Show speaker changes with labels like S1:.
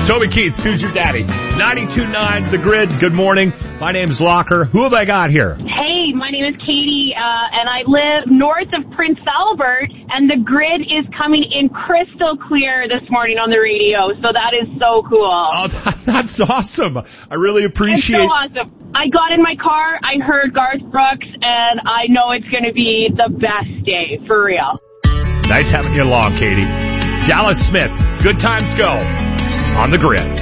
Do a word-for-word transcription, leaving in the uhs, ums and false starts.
S1: Toby Keats, who's your daddy? ninety-two point nine The Grid, good morning. My name's Locker. Who have I got here?
S2: Hey, my name is Katie, uh, and I live north of Prince Albert, and the Grid is coming in crystal clear this morning on the radio, so that is so cool.
S1: Oh, that's awesome. I really appreciate it.
S2: It's so awesome. I got in my car, I heard Garth Brooks, and I know it's going to be the best day, for real.
S1: Nice having you along, Katie. Dallas Smith, Good Times Go on the Grid.